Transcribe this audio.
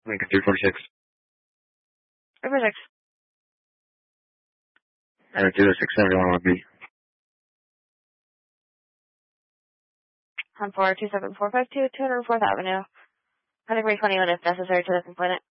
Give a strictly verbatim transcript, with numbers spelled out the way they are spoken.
Lincoln three forty-six. three forty-six. And two oh six seventy-one would be. one four two seven four five two, two hundred fourth Avenue. Category twenty-one if necessary to the complainant.